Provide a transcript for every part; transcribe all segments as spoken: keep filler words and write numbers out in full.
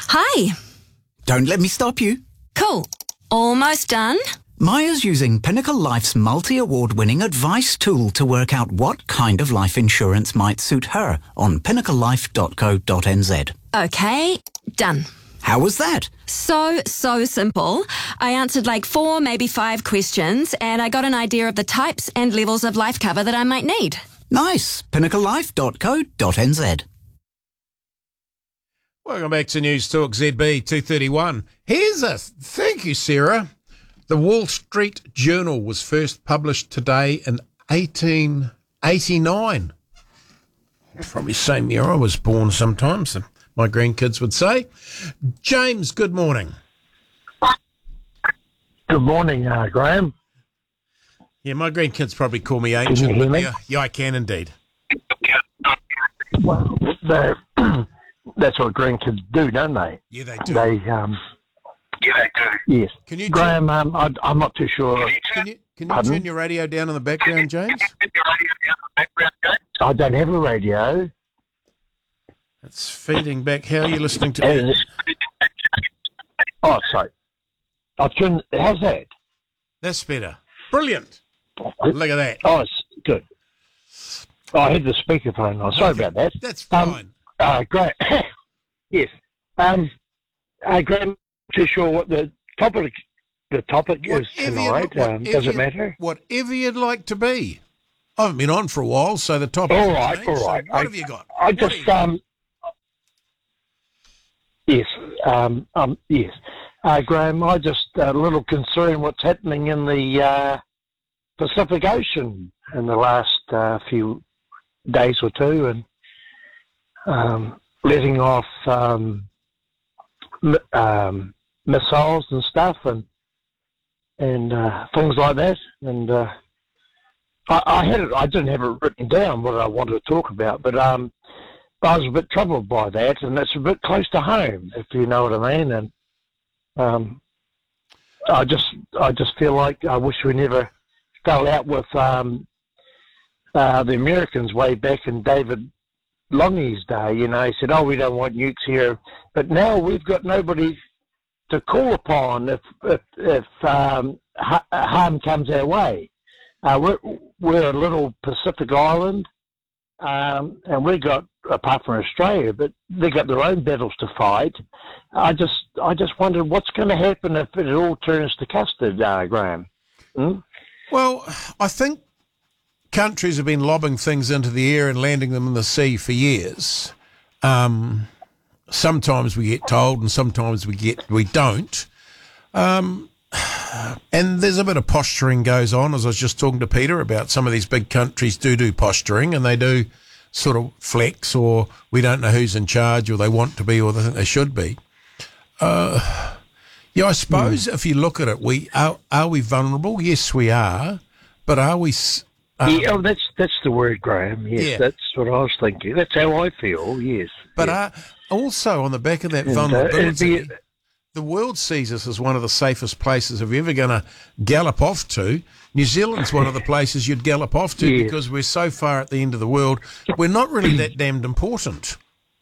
Hi. Don't let me stop you. Cool. Almost done. Maya's using Pinnacle Life's multi-award-winning advice tool to work out what kind of life insurance might suit her on pinnacle life dot co dot n z. Okay, done. How was that? So, so simple. I answered like four, maybe five questions, and I got an idea of the types and levels of life cover that I might need. Nice. pinnacle life dot co dot n z. Welcome back to News Talk Z B two thirty-one. Here's a thank you, Sarah. The Wall Street Journal was first published today in eighteen eighty-nine. Probably the same year I was born sometimes, my grandkids would say. James, good morning. Good morning, uh, Graham. Yeah, my grandkids probably call me ancient. Can you hear me? Yeah, yeah, I can indeed. Well, they're- that's what grandkids do, don't they? Yeah, they do. They, um, yeah, they do. Yes. Can you Graham, um, I, I'm not too sure. Can you, can you Pardon? turn your radio down in the background, James? I don't have a radio. It's feeding back. How are you listening to And- me? Oh, sorry. I've turned. How's that? That's better. Brilliant. Look at that. Oh, it's good. Oh, I had the speakerphone on. Sorry about that. That's fine. Um, uh, great. Yes. Um, uh, Graham, not too sure what the topic the topic is Whatever you- tonight. Um, whatever does it you- matter? Whatever you'd like to be. I haven't been on for a while, so the topic. All right, all right. What I- have you got? I What just have you got? um. Yes. Um. Um. Yes. Uh, Graham, I just uh, a little concerned what's happening in the uh, Pacific Ocean in the last uh, few days or two, and um, letting off um, m- um, missiles and stuff, and and uh, things like that. And uh, I, I had it. I didn't have it written down what I wanted to talk about, but um, I was a bit troubled by that, and it's a bit close to home, if you know what I mean. And um, I just, I just feel like I wish we never fell out with um, uh, the Americans way back in David Longy's day. You know, he said, "Oh, we don't want nukes here," but now we've got nobody to call upon if if, if um, ha- harm comes our way. Uh, we're we're a little Pacific island, um, and we got, apart from Australia, but they got their own battles to fight. I just I just wondered what's going to happen if it all turns to custard, uh, Graham. Hmm? Well, I think countries have been lobbing things into the air and landing them in the sea for years. Um, sometimes we get told, and sometimes we get we don't. Um, and there's a bit of posturing goes on, as I was just talking to Peter about. Some of these big countries do do posturing, and they do sort of flex, or we don't know who's in charge, or they want to be, or they think they should be. Uh, yeah, I suppose mm. if you look at it, we are are we vulnerable? Yes, we are, but are we? Um, yeah, oh, that's that's the word, Graham. Yes, yeah. That's what I was thinking. That's how I feel. Yes, but yeah. uh, also on the back of that And, uh, vulnerability, it'd be- the world sees us as one of the safest places if you're ever going to gallop off to. New Zealand's one of the places you'd gallop off to Yeah. because we're so far at the end of the world. We're not really that damned important.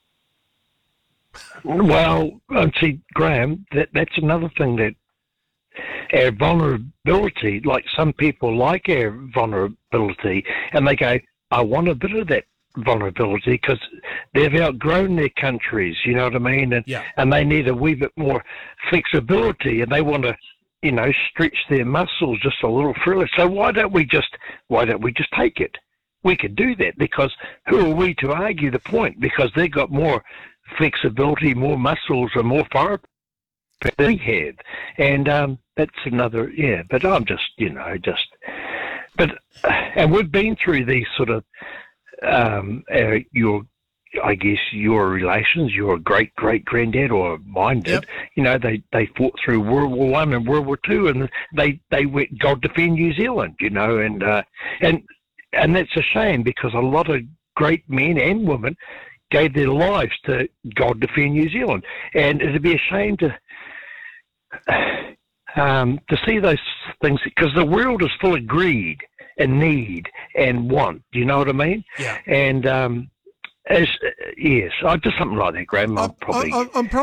Well, um, see, Graham, that that's another thing, that our vulnerability, like some people like our vulnerability, and they go, I want a bit of that vulnerability because they've outgrown their countries, you know what I mean? And, Yeah. and they need a wee bit more flexibility, and they want to, you know, stretch their muscles just a little further. So why don't we just, why don't we just take it? We could do that, because who are we to argue the point? Because they've got more flexibility, more muscles, and more fire than we have. And um, that's another, yeah, but I'm just, you know, just, but, uh, and we've been through these sort of, um, uh, your, I guess, your relations, your great great granddad or mine did, Yep. you know, they, they fought through World War One and World War Two, and they, they went, God defend New Zealand, you know, and, uh, and, and that's a shame, because a lot of great men and women gave their lives to God defend New Zealand. And it'd be a shame to, um, to see those things, because the world is full of greed and need and want. Do you know what I mean? Yeah. And um, as yes, I just something like that, Graham. I'm I, probably. I, I'm